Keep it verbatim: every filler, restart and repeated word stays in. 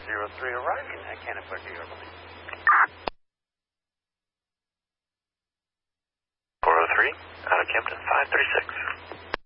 zero three arriving at Canterbury Airline. four oh three, out of Kempton, five thirty-six.